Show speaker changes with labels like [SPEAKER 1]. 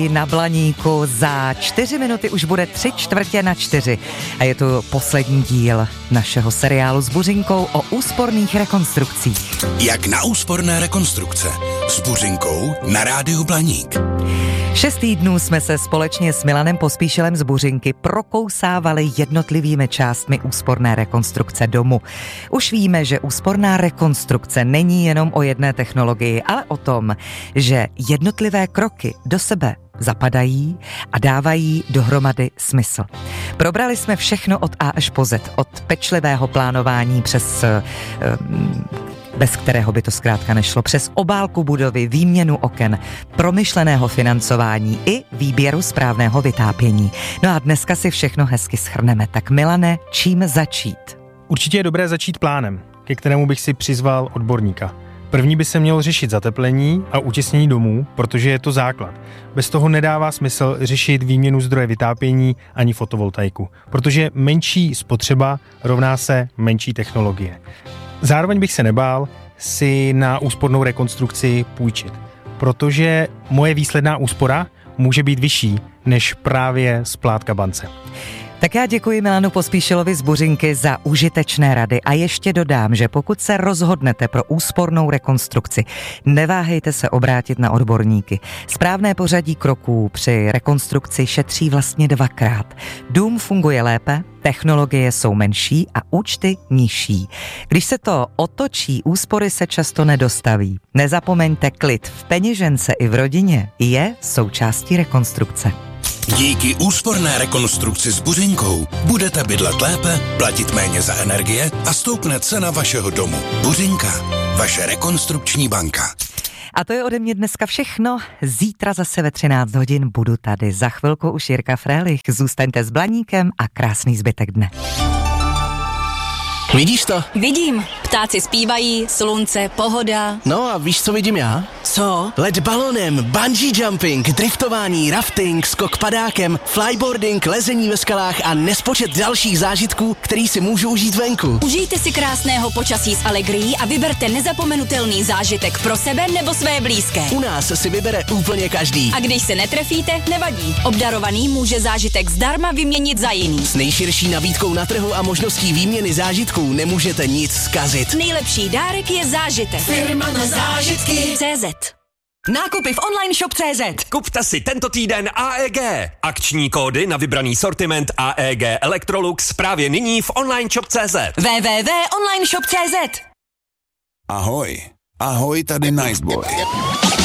[SPEAKER 1] Na Blaníku za 4 minuty už bude 3/4 a je to poslední díl našeho seriálu s Buřinkou o úsporných rekonstrukcích.
[SPEAKER 2] Jak na úsporné rekonstrukce s Buřinkou na rádiu Blaník.
[SPEAKER 1] 6 týdnů jsme se společně s Milanem Pospíšilem z Buřinky prokousávali jednotlivými částmi úsporné rekonstrukce domu. Už víme, že úsporná rekonstrukce není jenom o jedné technologii, ale o tom, že jednotlivé kroky do sebe zapadají a dávají dohromady smysl. Probrali jsme všechno od A až po Z, od pečlivého plánování přes bez kterého by to zkrátka nešlo, přes obálku budovy, výměnu oken, promyšleného financování i výběru správného vytápění. No a dneska si všechno hezky shrneme. Tak Milane, čím začít?
[SPEAKER 3] Určitě je dobré začít plánem, ke kterému bych si přizval odborníka. První by se mělo řešit zateplení a utěsnění domů, protože je to základ. Bez toho nedává smysl řešit výměnu zdroje vytápění ani fotovoltaiku, protože menší spotřeba rovná se menší technologie. Zároveň bych se nebál si na úspornou rekonstrukci půjčit, protože moje výsledná úspora může být vyšší než právě splátka bance.
[SPEAKER 1] Tak já děkuji Milanu Pospíšilovi z Buřinky za užitečné rady a ještě dodám, že pokud se rozhodnete pro úspornou rekonstrukci, neváhejte se obrátit na odborníky. Správné pořadí kroků při rekonstrukci šetří vlastně 2krát. Dům funguje lépe, technologie jsou menší a účty nižší. Když se to otočí, úspory se často nedostaví. Nezapomeňte, klid v peněžence i v rodině je součástí rekonstrukce.
[SPEAKER 2] Díky úsporné rekonstrukci s Buřinkou budete bydlet lépe, platit méně za energie a stoupne cena vašeho domu. Buřinka, vaše rekonstrukční banka.
[SPEAKER 1] A to je ode mě dneska všechno. Zítra zase ve 13 hodin budu tady. Za chvilku už Jirka Frélich. Zůstaňte s Blaníkem a krásný zbytek dne.
[SPEAKER 4] Vidíš to?
[SPEAKER 5] Vidím. Ptáci zpívají, slunce, pohoda.
[SPEAKER 4] No a víš, co vidím já?
[SPEAKER 5] Co?
[SPEAKER 4] Let balonem, bungee jumping, driftování, rafting, skok padákem, flyboarding, lezení ve skalách a nespočet dalších zážitků, který si můžu užít venku.
[SPEAKER 5] Užijte si krásného počasí s Allegrií a vyberte nezapomenutelný zážitek pro sebe nebo své blízké.
[SPEAKER 4] U nás si vybere úplně každý.
[SPEAKER 5] A když se netrefíte, nevadí. Obdarovaný může zážitek zdarma vyměnit za jiný.
[SPEAKER 4] S nejširší nabídkou na trhu a možností výměny zážitků nemůžete nic zkazit.
[SPEAKER 5] Nejlepší dárek je zážitek.
[SPEAKER 6] Firma na zážitky.
[SPEAKER 5] CZ. Nákupy v online shop.cz.
[SPEAKER 7] Kupte si tento týden AEG. Akční kódy na vybraný sortiment AEG Electrolux právě nyní v online shop.cz.
[SPEAKER 5] www.onlineshop.cz.
[SPEAKER 2] Ahoj, ahoj, tady Niceboy.